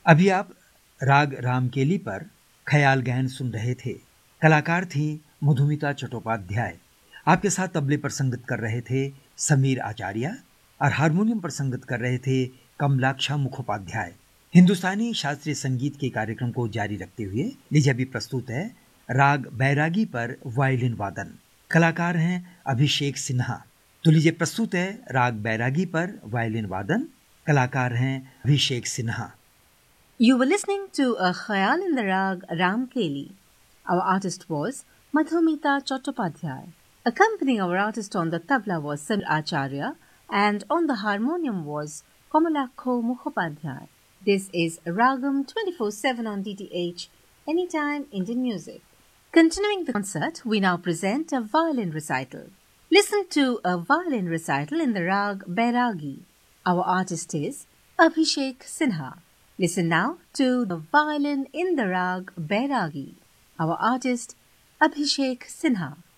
अभी आप राग रामकेली पर ख्याल गहन सुन रहे थे। कलाकार थी मधुमिता चट्टोपाध्याय। आपके साथ तबले पर संगत कर रहे थे समीर आचार्य और हारमोनियम पर संगत कर रहे थे कमलाक्षा मुखोपाध्याय। हिंदुस्तानी शास्त्रीय संगीत के कार्यक्रम को जारी रखते हुए लीजिए अभी प्रस्तुत है राग बैरागी पर वायलिन वादन। कलाकार हैं अभिषेक सिन्हा। तो लीजिए प्रस्तुत है राग बैरागी पर वायलिन वादन। कलाकार हैं अभिषेक Sinha. You were listening to a Khayal in the Rag Ramkeli. Our artist was Madhumita Chattopadhyay. Accompanying our artist on the tabla was Samir Acharya and on the harmonium was Kamalakho Mukhopadhyay. This is Ragam 24/7 on DTH, Anytime Indian Music. Continuing the concert, we now present a violin recital. Listen to a violin recital in the Rag Bairagi. Our artist is Abhishek Sinha. Listen now to the violin in the Rag Bairagi. Our artist Abhishek Sinha.